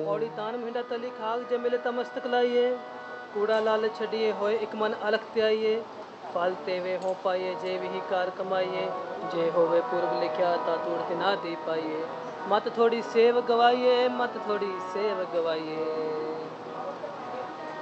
औड़ी तान मिंडा तली खाग जे मिले तमस्तक लाइए कूड़ा लाल छड़िए होए एक मन अलख त्याइए फालते वे हो पाइए जे भी कार कमाइए जे होवे पूर्व लिख्या ता तूड़ ना दी पाइए मत थोड़ी सेव गवाइए मत थोड़ी सेव गवाइए।